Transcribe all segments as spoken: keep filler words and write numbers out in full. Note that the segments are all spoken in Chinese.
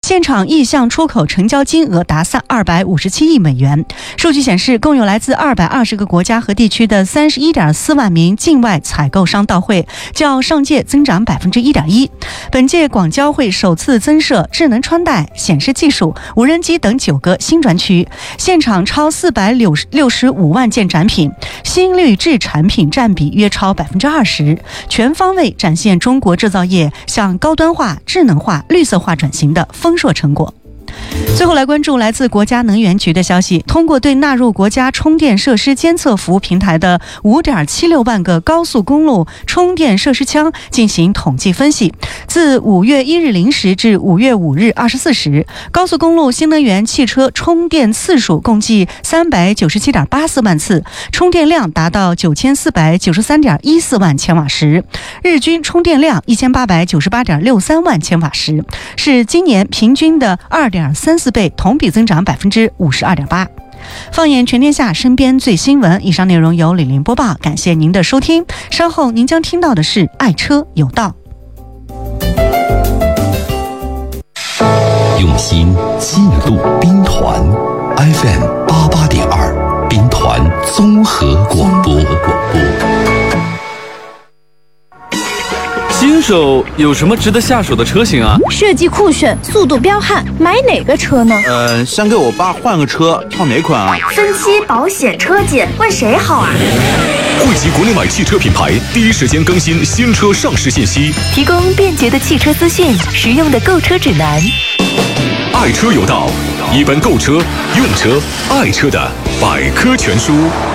现场意向出口成交金额达二百五十七亿美元。数据显示，共有来自二百二十个国家和地区的三十一点四万名境外采购商到会，较上届增长百分之一点一。本届广交会首次增设智能穿戴、显示技术、无人机等九个新专区，现场超四百六十五万件展品，新绿质产品占比约超百分之二十，全方位展现中国制造业向高端化、智能化、绿色化转型的丰硕成果。最后来关注来自国家能源局的消息，通过对纳入国家充电设施监测服务平台的 五点七六万个高速公路充电设施枪进行统计分析，自五月一日零时至五月五日二十四时，高速公路新能源汽车充电次数共计三百九十七点八四万次，充电量达到九千四百九十三点一四万千瓦时，日均充电量一千八百九十八点六三万千瓦时，是今年平均的二点三四倍，同比增长百分之五十二点八。放眼全天下，身边最新闻。以上内容由李林播报，感谢您的收听。稍后您将听到的是爱车有道。 用心记录兵团 F M 八八点二，兵团综合广播。 新手有什么值得下手的车型啊？ 设计酷炫，速度彪悍，买哪个车呢？ 呃，想给我爸换个车，挑哪款啊？ 分期、保险、车检，问谁好啊？ 汇集国内外汽车品牌，第一时间更新新车上市信息， 提供便捷的汽车资讯，实用的购车指南。 爱车有道，一本购车、用车、爱车的百科全书。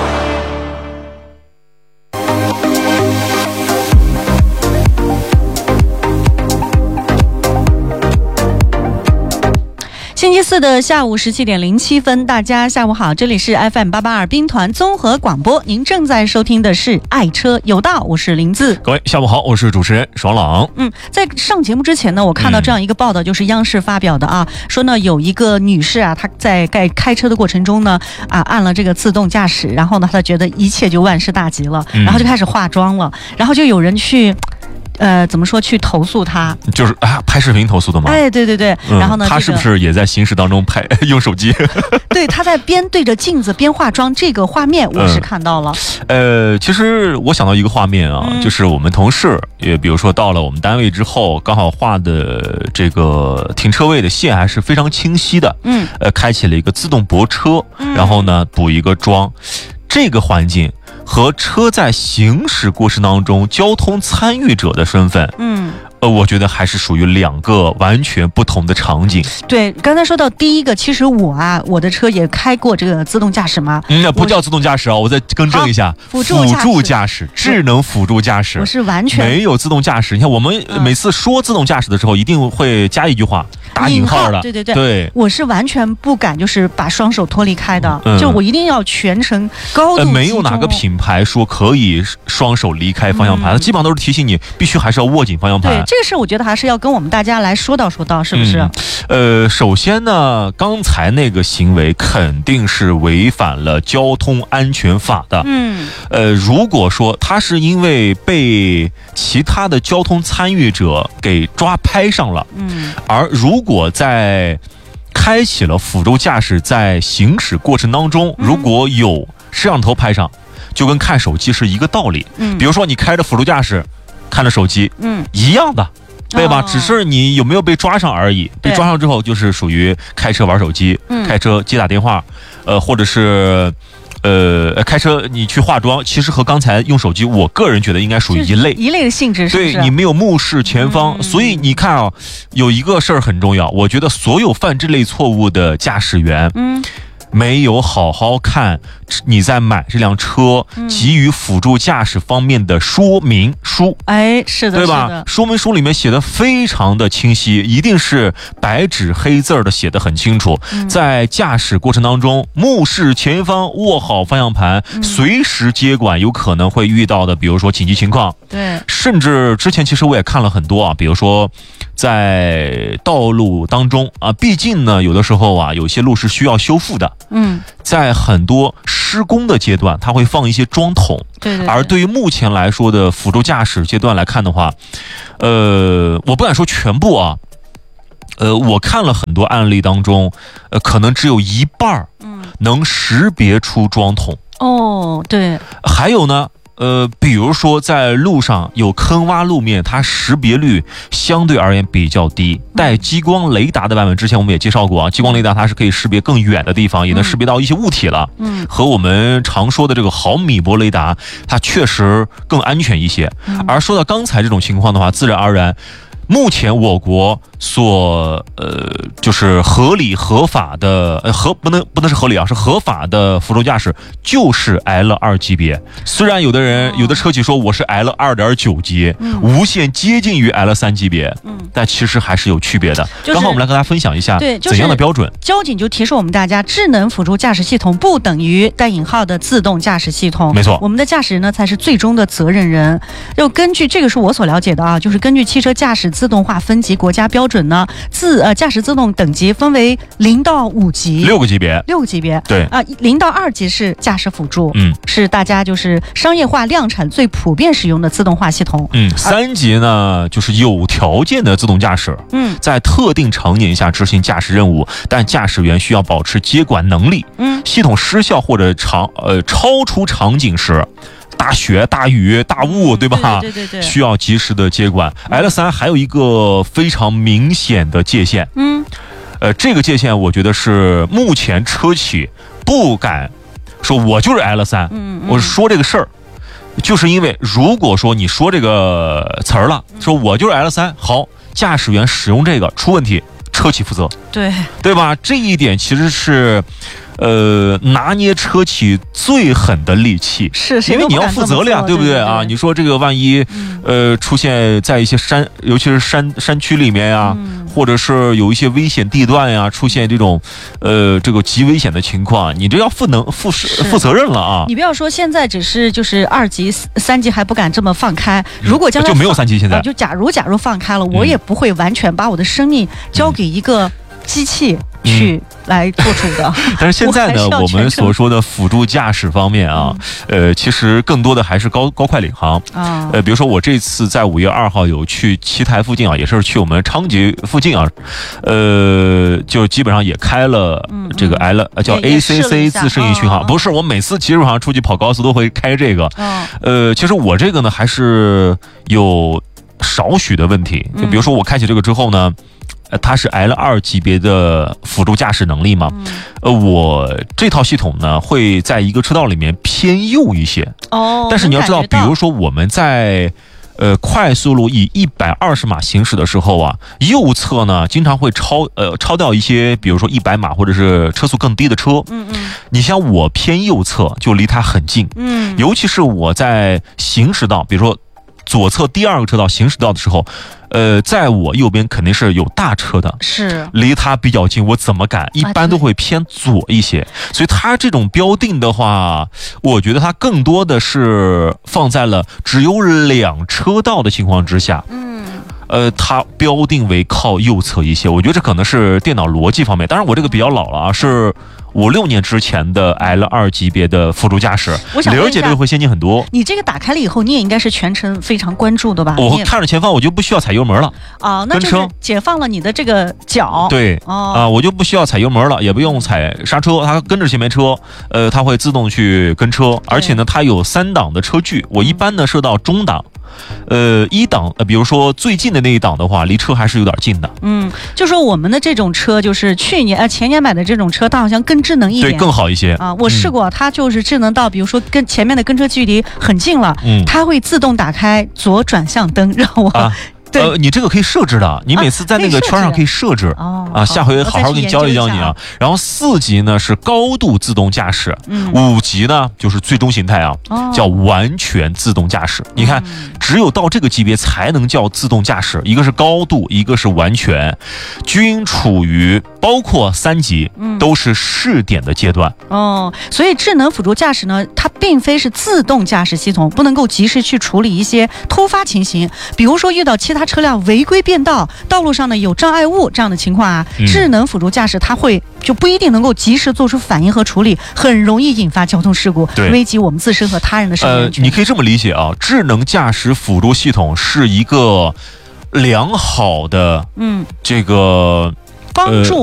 星期四的下午十七点零七分，大家下午好，这里是 F M 八八二兵团综合广播，您正在收听的是爱车有道，我是林子。 各位下午好，我是主持人爽朗。 嗯，在上节目之前呢，我看到这样一个报道，就是央视发表的啊，嗯、说呢有一个女士啊，她在开开车的过程中呢，啊按了这个自动驾驶，然后呢她觉得一切就万事大吉了，嗯、然后就开始化妆了，然后就有人去。呃，怎么说去投诉他？ 就是啊，拍视频投诉的吗？ 哎，对对对。 嗯、 然后呢， 他是不是也在行驶当中拍用手机？ 对，他在边对着镜子边化妆，这个画面我是看到了。 嗯、呃，其实我想到一个画面啊，嗯、就是我们同事，也比如说到了我们单位之后，刚好画的这个停车位的线还是非常清晰的。嗯。呃，开启了一个自动泊车，嗯、然后呢补一个妆，这个环境。和车在行驶过程当中交通参与者的身份，嗯，呃，我觉得还是属于两个完全不同的场景。 对，刚才说到第一个，其实我啊，我的车也开过这个自动驾驶嘛， 嗯，那不叫自动驾驶啊，我再更正一下， 辅助辅助驾驶，智能辅助驾驶， 我是完全没有自动驾驶。你看，我们每次说自动驾驶的时候，一定会加一句话。打引号的， 对对对， 对， 我是完全不敢，就是把双手脱离开的，嗯、就我一定要全程高度集中、 呃。没有哪个品牌说可以双手离开方向盘，嗯、基本上都是提醒你必须还是要握紧方向盘。 对，这个事我觉得还是要跟我们大家来说道说道，是不是？ 嗯、呃，首先呢，刚才那个行为肯定是违反了交通安全法的。嗯，呃，如果说他是因为被其他的交通参与者给抓拍上了，嗯，而如如果在开启了辅助驾驶，在行驶过程当中，如果有摄像头拍上，就跟看手机是一个道理。嗯，比如说你开着辅助驾驶，看着手机，嗯，一样的，对吧？哦、只是你有没有被抓上而已。被抓上之后，就是属于开车玩手机，嗯、开车接打电话，呃，或者是。呃，开车你去化妆，其实和刚才用手机，我个人觉得应该属于一类一类的性质，是不是？ 对，你没有目视前方，嗯、所以你看啊，有一个事儿很重要，我觉得所有犯这类错误的驾驶员，嗯。没有好好看你在买这辆车给予辅助驾驶方面的说明书， 哎，是的， 对吧？说明书里面写的非常的清晰，一定是白纸黑字的写的很清楚。嗯、在驾驶过程当中，目视前方，握好方向盘，嗯、随时接管有可能会遇到的，比如说紧急情况。 对， 甚至之前其实我也看了很多啊，比如说在道路当中啊，毕竟呢，有的时候啊，有些路是需要修复的。嗯，在很多施工的阶段，它会放一些桩桶。 对对对。 而对于目前来说的辅助驾驶阶段来看的话，呃，我不敢说全部啊， 呃，我看了很多案例当中，呃，可能只有一半儿，嗯，能识别出装桶。 哦，对。 还有呢，呃，比如说在路上有坑洼路面，它识别率相对而言比较低。带激光雷达的版本，之前我们也介绍过啊，激光雷达它是可以识别更远的地方，也能识别到一些物体了。嗯，和我们常说的这个毫米波雷达，它确实更安全一些。而说到刚才这种情况的话，自然而然，目前我国所呃就是合理合法的呃合不能不能是合理啊，是合法的辅助驾驶就是 L 二 级别。虽然有的人、哦、有的车企说我是 L 二点九 级、嗯，无限接近于 L 三 级别，嗯，但其实还是有区别的。刚、就是、好我们来跟大家分享一下对、就是、怎样的标准。 交警就提示我们大家，智能辅助驾驶系统不等于带引号的自动驾驶系统。 没错， 我们的驾驶人呢才是最终的责任人。就根据这个是我所了解的啊，就是根据汽车驾驶自动化分级国家标准呢，自呃驾驶自动等级分为零到五级， 六个级别， 六个级别。 对啊，零、呃、到二级是驾驶辅助， 嗯， 是大家就是商业化量产最普遍使用的自动化系统。 嗯，三级呢就是有条件的自动驾驶，嗯，在特定场景下执行驾驶任务，但驾驶员需要保持接管能力。嗯，系统失效或者长呃超出场景时。大雪、大雨、大雾，对吧？ 对对对对， 需要及时的接管。嗯、L 三 还有一个非常明显的界限，嗯，呃，这个界限我觉得是目前车企不敢说，我就是 L 三，嗯，我说这个事儿，就是因为如果说你说这个词儿了，说我就是 L 三，好，驾驶员使用这个出问题，车企负责， 对对吧？这一点其实是。呃，拿捏车企最狠的利器， 是， 因为你要负责了呀，对不对啊？你说这个万一、嗯、呃出现在一些山，尤其是山山区里面呀、嗯，或者是有一些危险地段呀，出现这种呃这个极危险的情况，你这要负能负负责任了啊！ 你不要说现在只是就是二级、三级还不敢这么放开，如果将来、 嗯、就没有三级，现在、 呃、就假如假如放开了，我也不会完全把我的生命交给一个机器。去来做主的、 嗯，但是现在呢，我, 我们所说的辅助驾驶方面啊，嗯、呃，其实更多的还是高高快领航啊。呃，比如说我这次在五月二号有去七台附近啊，也是去我们昌吉附近啊，呃，就基本上也开了这个 L、嗯、叫 A C C 自适应巡航，不是我每次基本上出去跑高速都会开这个。哦、呃，其实我这个呢还是有少许的问题，就比如说我开启这个之后呢。呃，它是 L 二 级别的辅助驾驶能力嘛？嗯、呃，我这套系统呢会在一个车道里面偏右一些。哦，但是你要知道，比如说我们在呃快速路以一百二十码行驶的时候啊，右侧呢经常会超呃超掉一些，比如说一百码或者是车速更低的车。嗯嗯。你像我偏右侧就离它很近。嗯。尤其是我在行驶道，比如说左侧第二个车道行驶道的时候。呃，在我右边肯定是有大车的， 是离它比较近，我怎么敢？一般都会偏左一些，所以它这种标定的话，我觉得它更多的是放在了只有两车道的情况之下，嗯，呃，它标定为靠右侧一些，我觉得这可能是电脑逻辑方面。当然，我这个比较老了啊，是五六年之前的 L 二 级别的辅助驾驶，理解这个会先进很多。 你这个打开了以后，你也应该是全程非常关注的吧？ 我看着前方，我就不需要踩油门了啊，那就是解放了你的这个脚。 对，哦、啊，我就不需要踩油门了，也不用踩刹车，它跟着前面车，呃，它会自动去跟车，而且呢，它有三档的车距，我一般呢设到中档。呃，一档，呃，比如说最近的那一档的话，离车还是有点近的。 嗯，就说我们的这种车，就是去年呃前年买的这种车，它好像更智能一点， 对，更好一些啊。我试过，嗯、它就是智能到，比如说跟前面的跟车距离很近了，嗯，它会自动打开左转向灯，让我。啊呃，你这个可以设置的，你每次在那个圈上可以设置、啊、啊，下回好好给你教一教你啊。然后四级呢是高度自动驾驶，嗯、五级呢就是最终形态啊，哦、叫完全自动驾驶。你看，嗯、只有到这个级别才能叫自动驾驶，一个是高度，一个是完全，均处于包括三级，嗯、都是试点的阶段。 哦，所以智能辅助驾驶呢，它并非是自动驾驶系统，不能够及时去处理一些突发情形，比如说遇到其他车辆违规变道，道路上呢有障碍物这样的情况啊，嗯、智能辅助驾驶它会就不一定能够及时做出反应和处理，很容易引发交通事故，危及我们自身和他人的生命安全。 呃，你可以这么理解啊，智能驾驶辅助系统是一个良好的嗯这个帮助